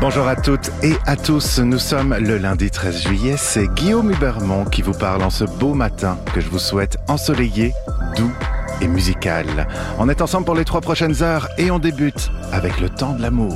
Bonjour à toutes et à tous, nous sommes le lundi 13 juillet, c'est Guillaume Hubermont qui vous parle en ce beau matin que je vous souhaite ensoleillé, doux et musical. On est ensemble pour les 3 prochaines heures et on débute avec le temps de l'amour.